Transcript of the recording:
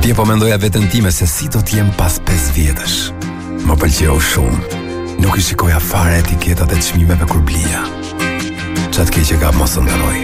Dje po mendoja veten time se si do t'jem pas 5 vjetësh. Më pëlqeu shumë. Nuk i shikoja fare etiketat e çmimeve kur blija. Qatë keq e ka mos ndëroj.